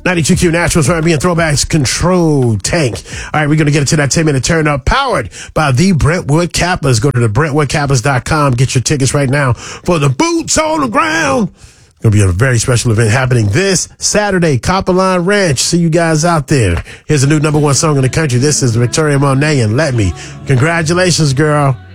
92Q Naturals, R&B and Throwbacks, Control Tank. All right, we're going to get into that 10-minute turn up, powered by the Brentwood Kappas. Go to the BrentwoodKappas.com. Get your tickets right now for the Boots on the Ground. It's going to be a very special event happening this Saturday, Copperline Ranch. See you guys out there. Here's a new #1 song in the country. This is Victoria Monet and Let Me. Congratulations, girl.